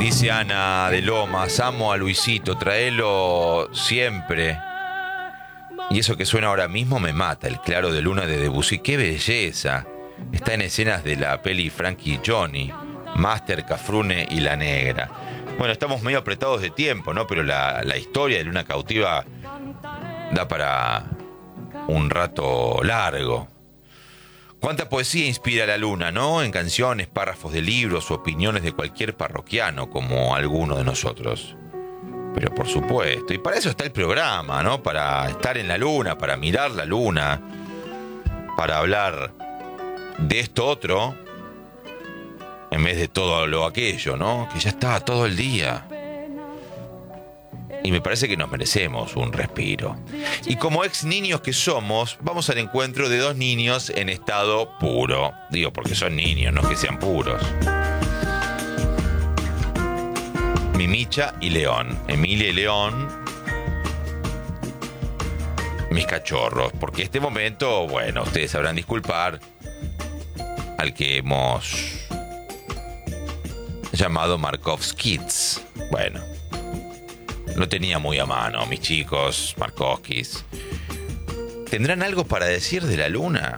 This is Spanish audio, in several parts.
Dice Ana de Lomas, amo a Luisito, tráelo siempre. Y eso que suena ahora mismo me mata, el claro de luna de Debussy. ¡Qué belleza! Está en escenas de la peli Frankie y Johnny, Master, Cafrune y La Negra. Bueno, estamos medio apretados de tiempo, ¿no? Pero la historia de Luna Cautiva da para un rato largo. Cuánta poesía inspira la luna, ¿no? En canciones, párrafos de libros o opiniones de cualquier parroquiano como alguno de nosotros. Pero por supuesto, y para eso está el programa, ¿no? Para estar en la luna, para mirar la luna, para hablar de esto otro, en vez de todo lo aquello, ¿no? Que ya está todo el día. Y me parece que nos merecemos un respiro. Y como ex niños que somos, vamos al encuentro de dos niños en estado puro. Digo, porque son niños, no que sean puros. Mimicha y León. Emilia y León, mis cachorros. Porque este momento, bueno, ustedes sabrán disculpar al que hemos llamado Markov's Kids. Bueno, lo tenía muy a mano, mis chicos, Markovskis. ¿Tendrán algo para decir de la luna?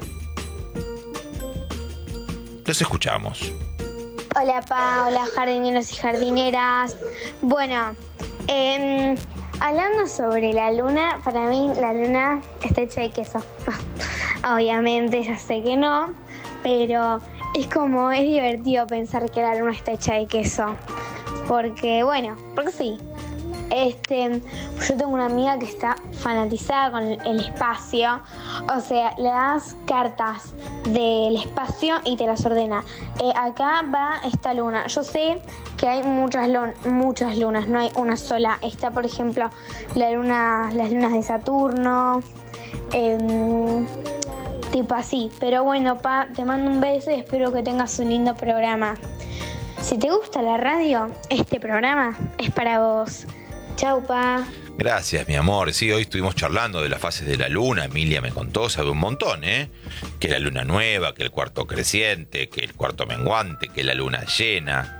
Los escuchamos. Hola, Pa, hola, jardineros y jardineras. Bueno, hablando sobre la luna, para mí la luna está hecha de queso. Obviamente, ya sé que no, pero es divertido pensar que la luna está hecha de queso. Porque sí. Yo tengo una amiga que está fanatizada con el espacio. O sea, le das cartas del espacio y te las ordena. Acá va esta luna. Yo sé que hay muchas lunas, no hay una sola. Está, por ejemplo, las lunas de Saturno, tipo así. Pero bueno, Pa, te mando un beso y espero que tengas un lindo programa. Si te gusta la radio, este programa es para vos. Chau, Pa. Gracias, mi amor. Sí, hoy estuvimos charlando de las fases de la luna. Emilia me contó, sabe un montón, ¿eh? Que la luna nueva, que el cuarto creciente, que el cuarto menguante, que la luna llena.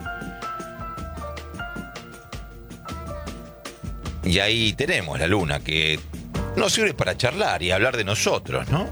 Y ahí tenemos la luna, que nos sirve para charlar y hablar de nosotros, ¿no?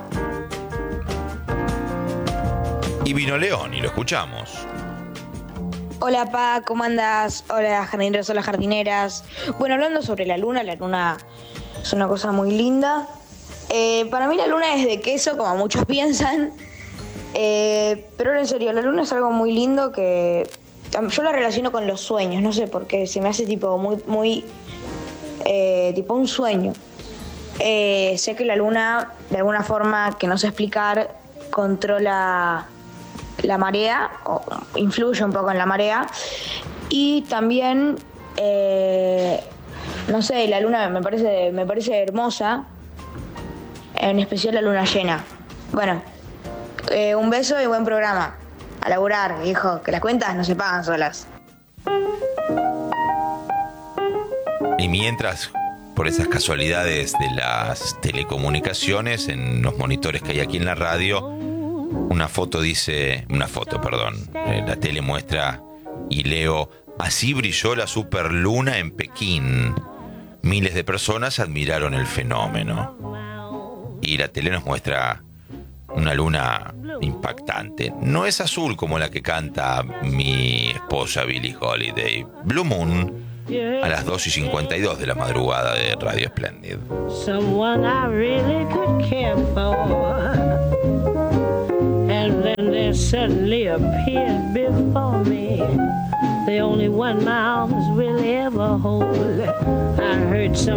Y vino León y lo escuchamos. Hola, Pa, ¿cómo andás? Hola, jardineros, hola, jardineras. Bueno, hablando sobre la luna es una cosa muy linda. Para mí la luna es de queso, como muchos piensan. Pero en serio, la luna es algo muy lindo que yo la relaciono con los sueños, no sé por qué, se me hace tipo muy tipo un sueño. Sé que la luna, de alguna forma que no sé explicar, controla la marea, o influye un poco en la marea, y también no sé, la luna me parece hermosa, en especial la luna llena. Bueno, un beso y buen programa. A laburar, viejo, que las cuentas no se pagan solas. Y mientras, por esas casualidades de las telecomunicaciones, en los monitores que hay aquí en la radio, la tele muestra y leo: así brilló la superluna en Pekín. Miles de personas admiraron el fenómeno. Y la tele nos muestra una luna impactante. No es azul como la que canta mi esposa Billie Holiday. Blue Moon, a las 2:52 de la madrugada de Radio Splendid. Someone I really could care for. And then there suddenly appeared before me, the only one my arms will ever hold. I heard some